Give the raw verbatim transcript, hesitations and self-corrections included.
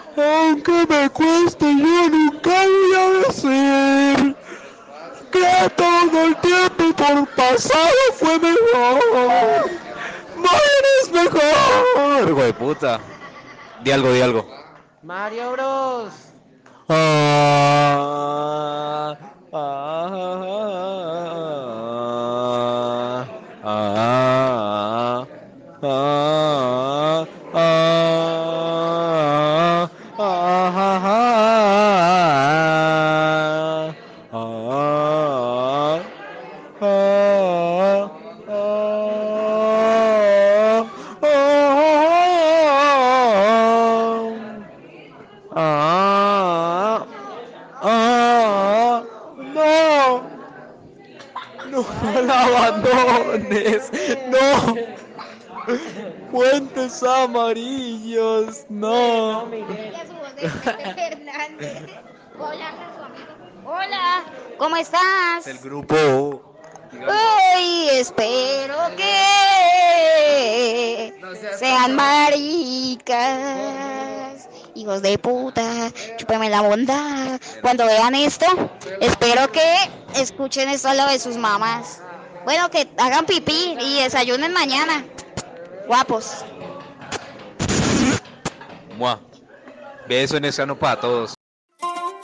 Aunque me cueste, yo nunca voy a decir que todo el tiempo por pasado fue mejor. Morir es mejor. Güey, puta. Di algo, di algo. Mario Bros. Ah, ah, ah, ah, ah, ah, ah, ah, ah, ah, ah, no, no, no la abandones, no, puentes amarillos, Miguel, no, no. Miguel. Y a su voz de Vicente Fernández. Hola con su amigo. Hola, ¿cómo estás? El grupo. Uy, espero que No seas sean pasado. maricas, hijos de puta, chúpeme la bondad. Cuando vean esto, espero que escuchen esto a lo de sus mamás. Bueno, que hagan pipí y desayunen mañana. Guapos. Mua. Beso en el sano para todos.